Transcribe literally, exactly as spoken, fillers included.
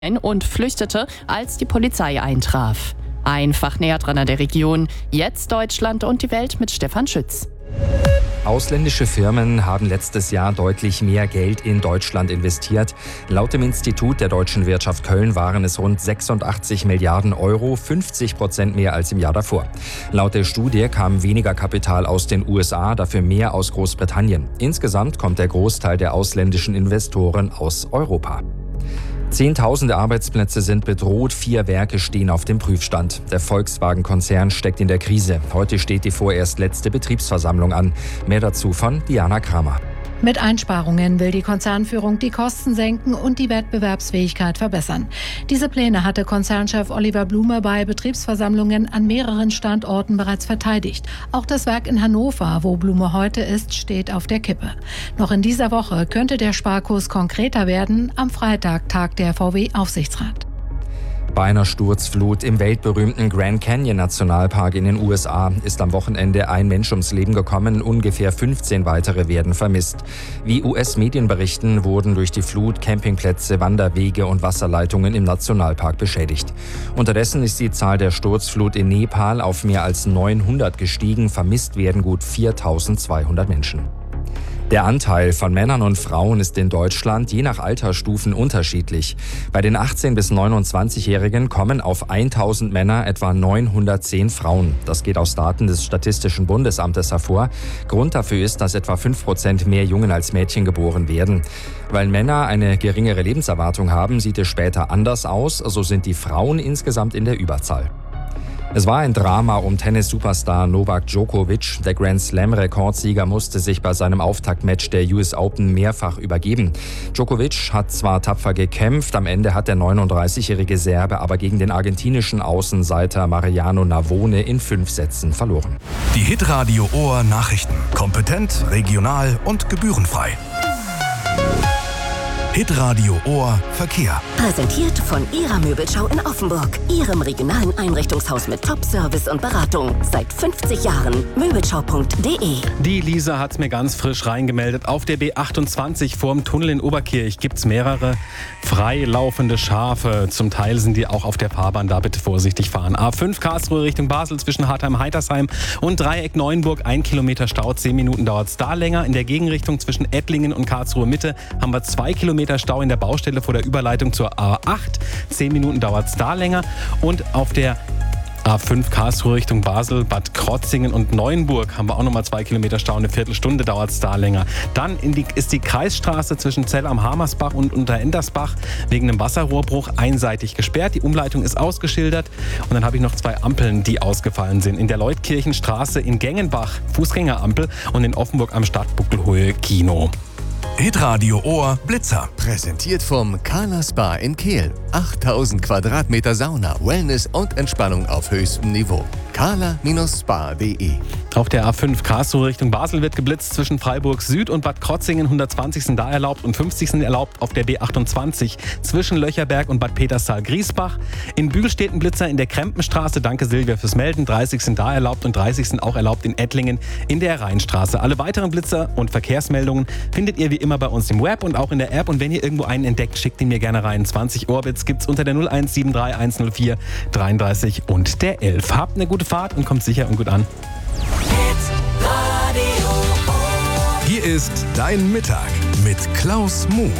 und flüchtete, als die Polizei eintraf. Einfach näher dran an der Region. Jetzt Deutschland und die Welt mit Stefan Schütz. Ausländische Firmen haben letztes Jahr deutlich mehr Geld in Deutschland investiert. Laut dem Institut der deutschen Wirtschaft Köln waren es rund sechsundachtzig Milliarden Euro, fünfzig Prozent mehr als im Jahr davor. Laut der Studie kam weniger Kapital aus den U S A, dafür mehr aus Großbritannien. Insgesamt kommt der Großteil der ausländischen Investoren aus Europa. Zehntausende Arbeitsplätze sind bedroht, vier Werke stehen auf dem Prüfstand. Der Volkswagen-Konzern steckt in der Krise. Heute steht die vorerst letzte Betriebsversammlung an. Mehr dazu von Diana Kramer. Mit Einsparungen will die Konzernführung die Kosten senken und die Wettbewerbsfähigkeit verbessern. Diese Pläne hatte Konzernchef Oliver Blume bei Betriebsversammlungen an mehreren Standorten bereits verteidigt. Auch das Werk in Hannover, wo Blume heute ist, steht auf der Kippe. Noch in dieser Woche könnte der Sparkurs konkreter werden. Am Freitag tagt der V W-Aufsichtsrat. Bei einer Sturzflut im weltberühmten Grand Canyon Nationalpark in den U S A ist am Wochenende ein Mensch ums Leben gekommen, ungefähr fünfzehn weitere werden vermisst. Wie U S-Medien berichten, wurden durch die Flut Campingplätze, Wanderwege und Wasserleitungen im Nationalpark beschädigt. Unterdessen ist die Zahl der Sturzflut in Nepal auf mehr als neunhundert gestiegen, vermisst werden gut viertausendzweihundert Menschen. Der Anteil von Männern und Frauen ist in Deutschland je nach Altersstufen unterschiedlich. Bei den achtzehn- bis neunundzwanzigjährigen kommen auf tausend Männer etwa neunhundertzehn Frauen. Das geht aus Daten des Statistischen Bundesamtes hervor. Grund dafür ist, dass etwa fünf Prozent mehr Jungen als Mädchen geboren werden. Weil Männer eine geringere Lebenserwartung haben, sieht es später anders aus. So sind die Frauen insgesamt in der Überzahl. Es war ein Drama um Tennis-Superstar Novak Djokovic. Der Grand-Slam-Rekordsieger musste sich bei seinem Auftaktmatch der U S Open mehrfach übergeben. Djokovic hat zwar tapfer gekämpft, am Ende hat der neununddreißigjährige Serbe aber gegen den argentinischen Außenseiter Mariano Navone in fünf Sätzen verloren. Die Hitradio Ohr Nachrichten. Kompetent, regional und gebührenfrei. Hitradio Ohr Verkehr. Präsentiert von Ihrer Möbelschau in Offenburg. Ihrem regionalen Einrichtungshaus mit Top-Service und Beratung. Seit fünfzig Jahren. Möbelschau punkt de. Die Lisa hat's mir ganz frisch reingemeldet. Auf der B achtundzwanzig vorm Tunnel in Oberkirch gibt's mehrere freilaufende Schafe. Zum Teil sind die auch auf der Fahrbahn. Da bitte vorsichtig fahren. A fünf Karlsruhe Richtung Basel zwischen Hartheim-Heitersheim und Dreieck Neuenburg. Ein Kilometer Stau. Zehn Minuten dauert's da länger. In der Gegenrichtung zwischen Ettlingen und Karlsruhe Mitte haben wir zwei Kilometer Stau in der Baustelle vor der Überleitung zur A acht. Zehn Minuten dauert es da länger. Und auf der A fünf Karlsruhe Richtung Basel, Bad Krotzingen und Neuenburg haben wir auch nochmal zwei Kilometer Stau. Eine Viertelstunde dauert es da länger. Dann in die, ist die Kreisstraße zwischen Zell am Hamersbach und Unterendersbach wegen einem Wasserrohrbruch einseitig gesperrt. Die Umleitung ist ausgeschildert. Und dann habe ich noch zwei Ampeln, die ausgefallen sind. In der Leutkirchenstraße in Gengenbach Fußgängerampel und in Offenburg am Stadtbuckelhohe Kino. Hitradio Ohr Blitzer. Präsentiert vom Kala Spa in Kehl. achttausend Quadratmeter Sauna, Wellness und Entspannung auf höchstem Niveau. kala Spa punkt de. Auf der A fünf Karlsruhe Richtung Basel wird geblitzt. Zwischen Freiburg Süd und Bad Krotzingen hundertzwanzig sind da erlaubt und fünfzig sind erlaubt auf der B achtundzwanzig zwischen Löcherberg und Bad Peterstal-Griesbach. In Bühl steht ein Blitzer in der Krempenstraße. Danke Silvia fürs Melden. dreißig sind da erlaubt und dreißig sind auch erlaubt in Ettlingen in der Rheinstraße. Alle weiteren Blitzer und Verkehrsmeldungen findet ihr wie immer bei uns im Web und auch in der App. Und wenn ihr irgendwo einen entdeckt, schickt ihn mir gerne rein. zwanzig Orbits gibt's unter der null eins sieben drei eins null vier dreiunddreißig und der elf. Habt eine gute Fahrt und kommt sicher und gut an. Hier ist dein Mittag mit Klaus Muth.